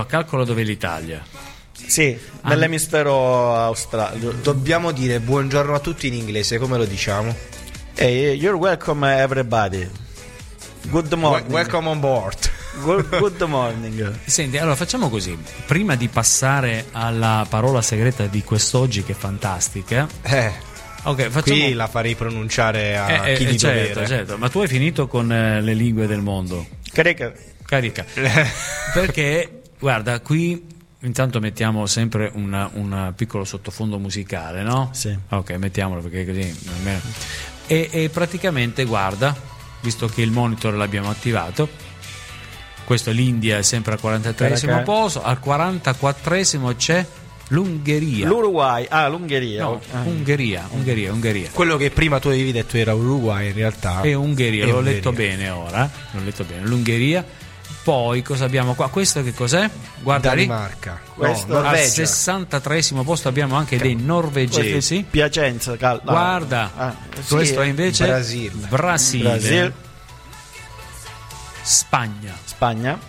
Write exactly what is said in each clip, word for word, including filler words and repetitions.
calcolo dove è l'Italia. Sì, Ah. nell'emisfero australe. Dobbiamo dire buongiorno a tutti in inglese, come lo diciamo? Hey, you're welcome everybody. Good morning. Welcome on board. Good, good morning. Senti, allora facciamo così. Prima di passare alla parola segreta di quest'oggi, che è fantastica. Eh, Ok, facciamo. qui la farei pronunciare a Eh, chi eh, di certo, dovere. certo. Ma tu hai finito con eh, le lingue del mondo. Carica. Carica. Perché, guarda, qui intanto mettiamo sempre una- un piccolo sottofondo musicale, no? Sì. Ok, mettiamolo perché così almeno. E, e praticamente, guarda, visto che il monitor l'abbiamo attivato, questo l'India è sempre al quarantatreesimo Caraca. posto, al quarantaquattresimo c'è l'Ungheria. L'Uruguay. Ah, l'Ungheria. No, Ah. Ungheria, Ungheria, Ungheria. Quello che prima tu avevi detto era Uruguay, in realtà E Ungheria, è l'ho Ungheria. letto bene ora, l'ho letto bene, l'Ungheria. Poi cosa abbiamo qua? Questo che cos'è? Guarda lì. Danimarca, Questo- no, Al Norvegia. sessantatreesimo posto abbiamo anche dei Questo è norvegesi. Piacenza, Cal- ah. Guarda, Ah, sì, questo è invece Brasile. Brasile, Brasile, Spagna. Spagna,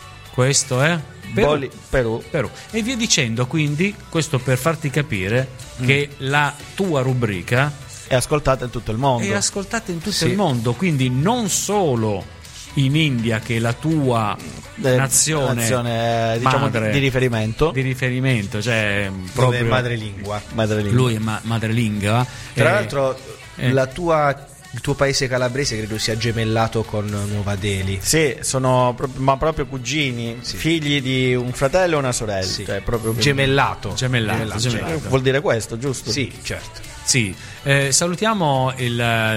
Questo è Perù. Boli- Perù. Perù. E via dicendo, quindi, questo per farti capire che la tua rubrica È ascoltata in tutto il mondo. è ascoltata in tutto Sì. il mondo, quindi non solo in India, che è la tua Eh, nazione, nazione, diciamo, madre di, di riferimento. di riferimento, cioè Dove è proprio madrelingua. Madrelingua. lui è ma- madrelingua. Tra eh, l'altro eh. la tua, il tuo paese calabrese credo sia gemellato con Nuova Delhi. Sì, sono pro- ma proprio cugini, Sì. figli di un fratello e una sorella. Sì. Cioè, proprio Gemellato. Gemellato, Eh, gemellato. Vuol dire questo, giusto? Sì, certo. Sì, eh, salutiamo il,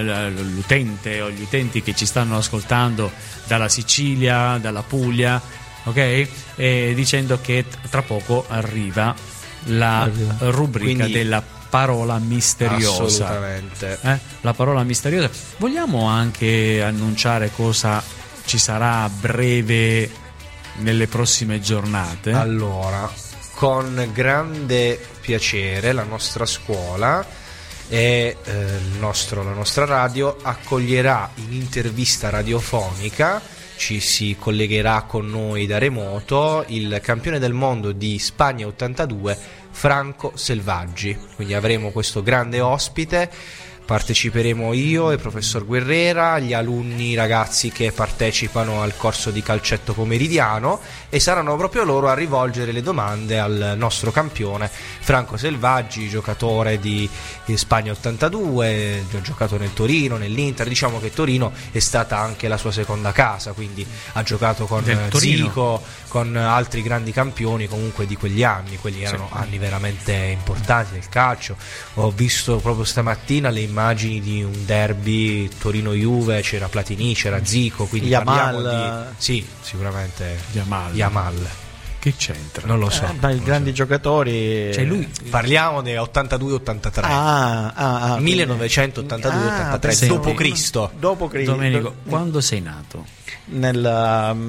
l- l'utente o gli utenti che ci stanno ascoltando dalla Sicilia, dalla Puglia, ok? E dicendo che t- tra poco arriva la Arriva. rubrica Quindi- della parola misteriosa. Assolutamente. Eh? La parola misteriosa. Vogliamo anche annunciare cosa ci sarà a breve nelle prossime giornate? Allora, con grande piacere la nostra scuola e eh, il nostro, la nostra radio accoglierà in intervista radiofonica, ci si collegherà con noi da remoto, il campione del mondo di Spagna ottantadue, Franco Selvaggi. Quindi avremo questo grande ospite. Parteciperemo io e il professor Guerrera, gli alunni, i ragazzi che partecipano al corso di calcetto pomeridiano, e saranno proprio loro a rivolgere le domande al nostro campione Franco Selvaggi, giocatore di, di Spagna ottantadue, ha giocato nel Torino, nell'Inter. Diciamo che Torino è stata anche la sua seconda casa, quindi ha giocato con Del Torino. Zico, con altri grandi campioni comunque di quegli anni. Quelli erano Sì. anni veramente importanti del calcio. Ho visto proprio stamattina le immagini di un derby Torino-Juve, c'era Platini, c'era Zico, quindi Yamal. parliamo di... Sì, sicuramente Yamal. Yamal. Che c'entra? Non lo so. Eh, ma i grandi giocatori. Cioè lui Parliamo del ottantadue ottantatré. Ah, ah, ah, millenovecentottantadue ottantatré, Ah, senti. dopo Cristo. Dopo Cristo. Domenico, quando sei nato? Nel uh,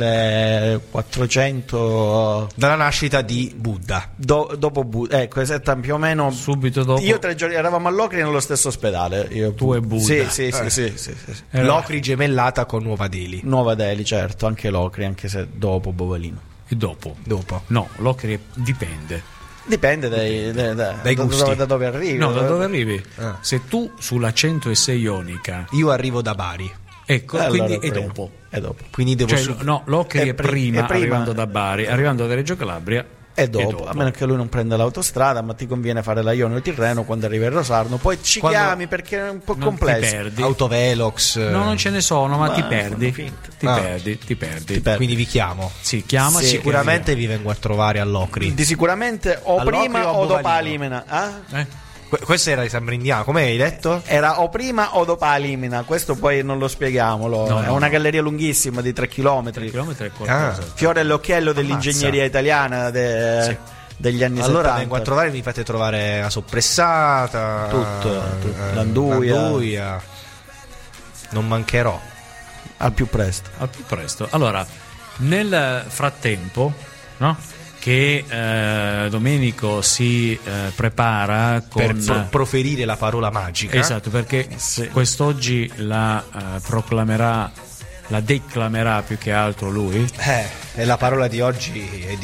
millequattrocento Dalla nascita di Buddha. do- dopo Bu- ecco, esatto, più o meno. Subito dopo? Io tre giorni eravamo a Locri nello stesso ospedale. Io, Tu e Buddha. Sì, sì, sì, Eh. sì, sì, sì, sì. Era- Locri gemellata con Nuova Delhi. Nuova Delhi, certo, anche Locri, anche se dopo Bovalino. E dopo? Dopo. No, l'Ocri dipende. Dipende dai, dai, dai- Dai da, gusti. dove, da dove arrivi. No, da dove arrivi? Ah. Se tu sulla centosei ionica, Io arrivo da Bari, ecco, Eh, quindi allora è prima. dopo. È dopo. quindi devo Cioè, su- no, l'Ocri è, È pri- prima, è prima. arrivando da Bari, arrivando da Reggio Calabria. E dopo, e dopo. a meno che lui non prenda l'autostrada, ma ti conviene fare la Ionio Tirreno quando arrivi a Rosarno. Poi ci Quando- chiami perché è un po' Non complesso. ti perdi. Autovelox. No, non ce ne sono, ma, Ma ti fanno perdi. finta. Ti Ah. perdi, ti perdi. Ti perdi. Quindi vi chiamo. Sì, chiamaci. Sì, che Sicuramente vi vengo a trovare all'Ocri. Di sicuramente o All'Ocri prima o a o dopo Bovalino? Alimena. Ah? arriviamo. Eh? Que- questo era di San Brindiano, come hai detto? Era o prima o dopo Alimena, questo poi non lo spieghiamolo. No, è no, una no. galleria lunghissima di tre chilometri. Chilometri è qualcosa. Ah. Fiore all'occhiello dell'ingegneria italiana de- Sì. degli anni Allora settanta. vengo a trovare, mi fate trovare la soppressata, Tutto, tutto. eh, L'anduia. l'anduia. Non mancherò. Al più presto. Al più presto. Allora, nel frattempo, no? Che eh, Domenico si eh, prepara Per con pro- proferire la parola magica. esatto, perché Sì. quest'oggi la eh, proclamerà, la declamerà più che altro lui. Eh, e la parola di oggi è